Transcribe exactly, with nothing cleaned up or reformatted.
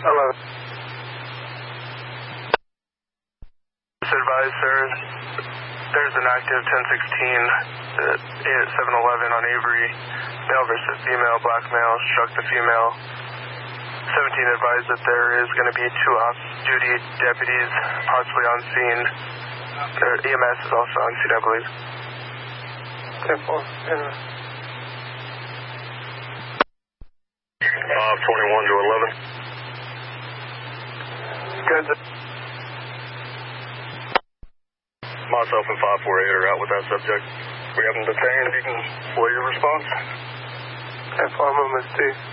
eleven. Advise, sir. There's an active ten sixteen at seven eleven on Avery. Male versus female, black male, struck the female. seventeen advised that there is going to be two off-duty deputies possibly on scene. Their E M S is also on scene, I believe. ten four. Uh, twenty-one to eleven. Good. Myself and five four eight are out with that subject. We have them detained. You can wait your response. ten four, movement two.